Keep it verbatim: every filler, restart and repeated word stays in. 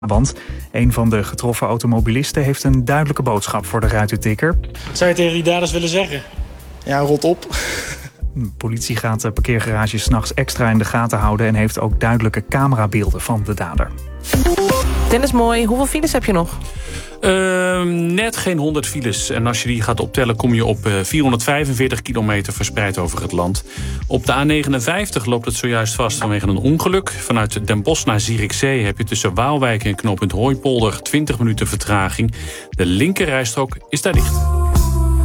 Want een van de getroffen automobilisten heeft een duidelijke boodschap voor de ruitentikker. Wat zou je tegen die daders willen zeggen? Ja, rot op. De politie gaat de parkeergarages 's nachts extra in de gaten houden en heeft ook duidelijke camerabeelden van de dader. Dennis Mooi, hoeveel files heb je nog? Uh, net geen honderd files. En als je die gaat optellen kom je op uh, vierhonderdvijfenveertig kilometer verspreid over het land. Op de A negenenvijftig loopt het zojuist vast vanwege een ongeluk. Vanuit Den Bosch naar Zierikzee heb je tussen Waalwijk en knooppunt Hooipolder twintig minuten vertraging. De linkerrijstrook is daar dicht.